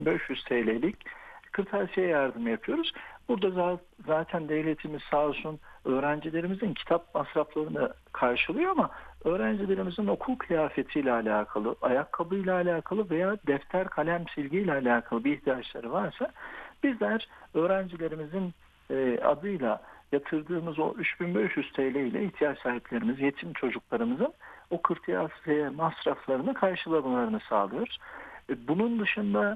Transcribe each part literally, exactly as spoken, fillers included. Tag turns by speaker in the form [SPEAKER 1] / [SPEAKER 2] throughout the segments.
[SPEAKER 1] beş yüz T L'lik kırtasiye yardımı yapıyoruz. Burada za- zaten devletimiz sağ olsun öğrencilerimizin kitap masraflarını karşılıyor ama öğrencilerimizin okul kıyafetiyle alakalı, ayakkabıyla alakalı veya defter, kalem, silgiyle alakalı bir ihtiyaçları varsa bizler öğrencilerimizin e, adıyla yatırdığımız o üç bin beş yüz T L ile ihtiyaç sahiplerimiz, yetim çocuklarımızın o kırtasiye masraflarını karşılamalarını sağlıyoruz. E, Bunun dışında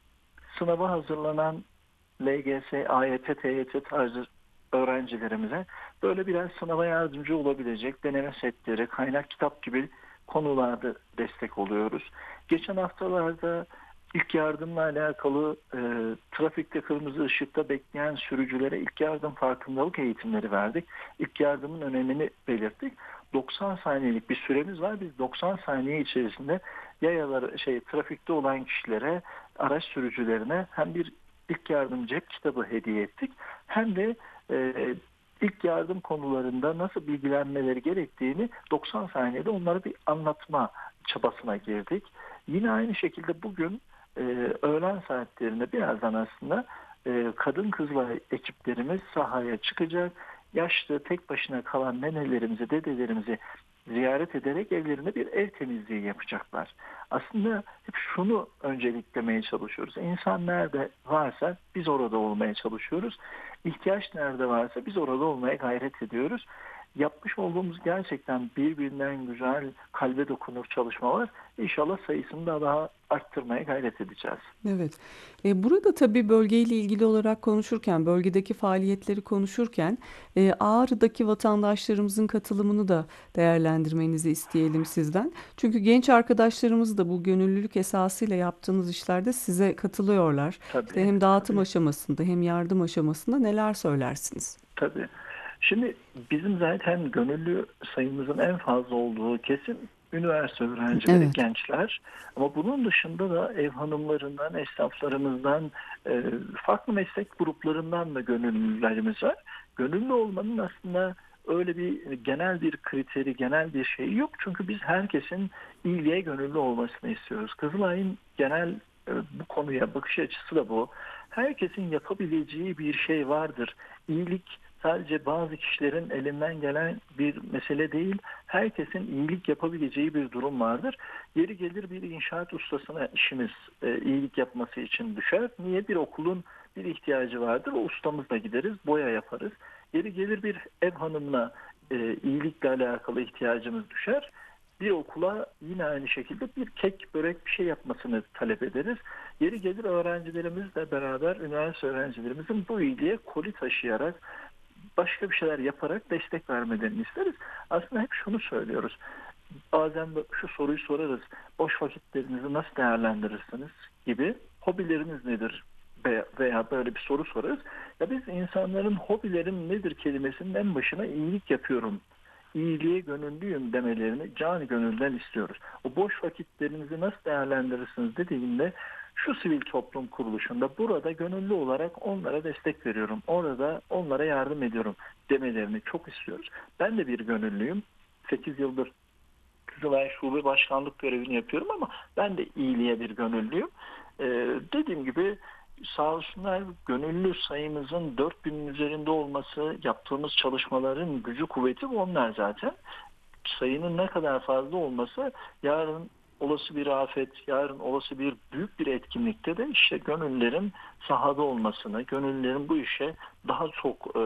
[SPEAKER 1] sınava hazırlanan L G S, A Y T, T Y T tarzı öğrencilerimize böyle biraz sınava yardımcı olabilecek deneme setleri, kaynak kitap gibi konularda destek oluyoruz. Geçen haftalarda ilk yardımla alakalı e, trafikte kırmızı ışıkta bekleyen sürücülere ilk yardım farkındalık eğitimleri verdik. İlk yardımın önemini belirttik. doksan saniyelik bir süremiz var. Biz doksan saniye içerisinde yayalar şey trafikte olan kişilere, araç sürücülerine hem bir ilk yardım cep kitabı hediye ettik hem de e, ilk yardım konularında nasıl bilgilenmeleri gerektiğini doksan saniyede onlara bir anlatma çabasına girdik. Yine aynı şekilde bugün e, öğlen saatlerinde birazdan aslında e, kadın kızlar ekiplerimiz sahaya çıkacak. Yaşlı tek başına kalan nenelerimizi, dedelerimizi ziyaret ederek evlerinde bir ev temizliği yapacaklar. Aslında hep şunu önceliklemeye çalışıyoruz. İnsan nerede varsa biz orada olmaya çalışıyoruz. İhtiyaç nerede varsa biz orada olmaya gayret ediyoruz. Yapmış olduğumuz gerçekten birbirinden güzel, kalbe dokunur çalışmalar. İnşallah sayısını da daha arttırmaya gayret edeceğiz.
[SPEAKER 2] Evet. E, burada tabii bölgeyle ilgili olarak konuşurken, bölgedeki faaliyetleri konuşurken e, Ağrı'daki vatandaşlarımızın katılımını da değerlendirmenizi isteyelim sizden. Çünkü genç arkadaşlarımız da bu gönüllülük esasıyla yaptığınız işlerde size katılıyorlar. İşte
[SPEAKER 1] Tabii,
[SPEAKER 2] hem dağıtım
[SPEAKER 1] tabii,
[SPEAKER 2] aşamasında hem yardım aşamasında neler söylersiniz?
[SPEAKER 1] tabii. Şimdi bizim zaten gönüllü sayımızın en fazla olduğu kesim üniversite öğrencileri,
[SPEAKER 2] Evet.
[SPEAKER 1] gençler. Ama bunun dışında da ev hanımlarından, esnaflarımızdan, e, farklı meslek gruplarından da gönüllülerimiz var. Gönüllü olmanın aslında öyle bir genel bir kriteri, genel bir şeyi yok. Çünkü biz herkesin iyiliğe gönüllü olmasını istiyoruz. Kızılay'ın genel e, bu konuya bakış açısı da bu. Herkesin yapabileceği bir şey vardır. İyilik sadece bazı kişilerin elinden gelen bir mesele değil, herkesin iyilik yapabileceği bir durum vardır. Yeri gelir bir inşaat ustasına işimiz e, iyilik yapması için düşer. Niye? Bir okulun bir ihtiyacı vardır. O ustamızla gideriz, boya yaparız. Yeri gelir bir ev hanımına e, iyilikle alakalı ihtiyacımız düşer. Bir okula yine aynı şekilde bir kek, börek bir şey yapmasını talep ederiz. Yeri gelir öğrencilerimizle beraber üniversite öğrencilerimizin bu iyiliğe koli taşıyarak başka bir şeyler yaparak destek vermelerini isteriz. Aslında hep şunu söylüyoruz. Bazen şu soruyu sorarız. Boş vakitlerinizi nasıl değerlendirirsiniz gibi. Hobileriniz nedir? Veya böyle bir soru sorarız. Ya biz insanların hobilerim nedir kelimesinin en başına iyilik yapıyorum, iyiliğe gönüllüyüm demelerini canı gönülden istiyoruz. O boş vakitlerinizi nasıl değerlendirirsiniz dediğinde şu sivil toplum kuruluşunda burada gönüllü olarak onlara destek veriyorum. Orada onlara yardım ediyorum demelerini çok istiyoruz. Ben de bir gönüllüyüm. sekiz yıldır Kızılay Şube Başkanlık görevini yapıyorum ama ben de iyiliğe bir gönüllüyüm. Ee, dediğim gibi sağ olsunlar gönüllü sayımızın dört binin üzerinde olması, yaptığımız çalışmaların gücü kuvveti bu onlar zaten. Sayının ne kadar fazla olması yarın olası bir afet, yarın olası bir büyük bir etkinlikte de işte gönüllülerin sahada olmasını, gönüllülerin bu işe daha çok e,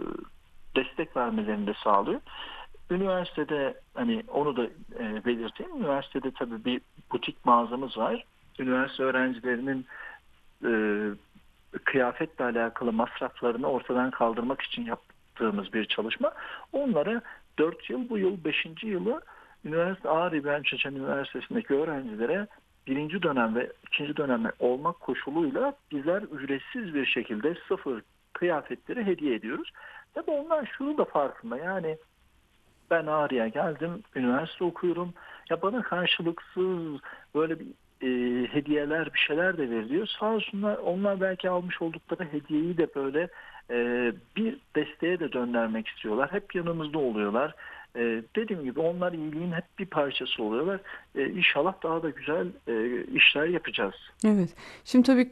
[SPEAKER 1] destek vermelerini de sağlıyor. Üniversitede hani onu da e, belirteyim. Üniversitede tabii bir butik mağazamız var. Üniversite öğrencilerinin e, kıyafetle alakalı masraflarını ortadan kaldırmak için yaptığımız bir çalışma. Onlara dört yıl, bu yıl beşinci yılı üniversite Ağrı İbrahim Çeçen Üniversitesi'ndeki öğrencilere birinci dönem ve ikinci dönem olmak koşuluyla bizler ücretsiz bir şekilde sıfır kıyafetleri hediye ediyoruz. Tabii onlar şunu da farkında, yani ben Ağrı'ya geldim, üniversite okuyorum. Ya bana karşılıksız böyle bir e, hediyeler, bir şeyler de veriliyor. Sağ olsunlar, onlar belki almış oldukları hediyeyi de böyle e, bir desteğe de döndürmek istiyorlar. Hep yanımızda oluyorlar. E, dediğim gibi onlar iyiliğin hep bir parçası oluyorlar. E, İnşallah daha da güzel e, işler yapacağız.
[SPEAKER 2] Evet. Şimdi tabii